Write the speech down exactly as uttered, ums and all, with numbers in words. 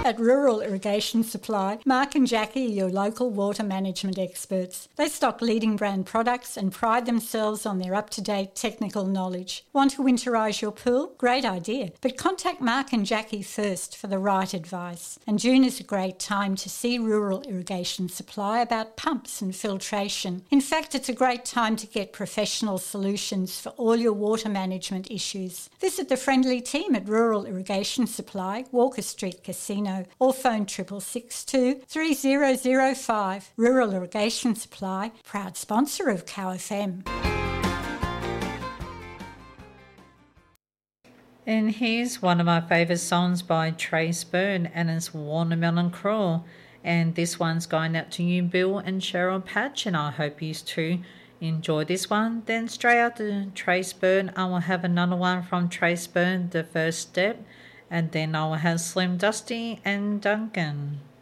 At Rural Irrigation Supply, Mark and Jackie are your local water management experts. They stock leading brand products and pride themselves on their up-to-date technical knowledge. Want to winterise your pool? Great idea, but contact Mark and Jackie first for the right advice. And June is a great time to see Rural Irrigation Supply about pumps and filtration. In fact, it's a great time to get professional solutions for all your water management issues. Visit the friendly team at Rural Irrigation Supply, Walker Street Casino, or phone triple six two three zero zero five. Rural Irrigation Supply, proud sponsor of Cow F M. And here's one of my favourite songs by Trace Byrne, and it's Watermelon Crawl. And this one's going out to you, Bill and Cheryl Patch, and I hope you too enjoy this one. Then straight after Trace Byrne, I will have another one from Trace Byrne, The First Step, and then I will have Slim Dusty and Duncan.